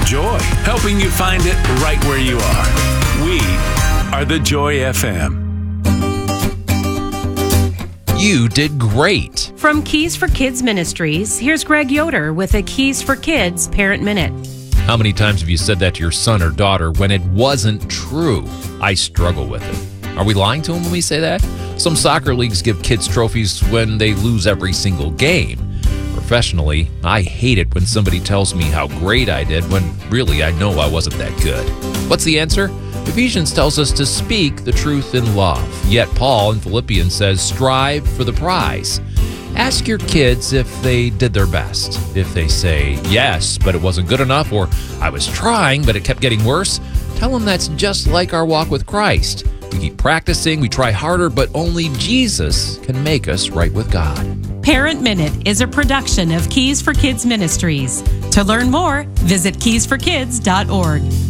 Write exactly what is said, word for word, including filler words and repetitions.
Joy, helping you find it right where you are. We are the Joy F M. You did great. From Keys for Kids Ministries, here's Greg Yoder with a Keys for Kids Parent Minute. How many times have you said that to your son or daughter when it wasn't true? I struggle with it. Are we lying to them when we say that? Some soccer leagues give kids trophies when they lose every single game. Professionally, I hate it when somebody tells me how great I did when really I know I wasn't that good. What's the answer? Ephesians tells us to speak the truth in love. Yet Paul in Philippians says, strive for the prize. Ask your kids if they did their best. If they say, yes, but it wasn't good enough, or I was trying, but it kept getting worse, tell them that's just like our walk with Christ. We keep practicing, we try harder, but only Jesus can make us right with God. Parent Minute is a production of Keys for Kids Ministries. To learn more, visit keys for kids dot org.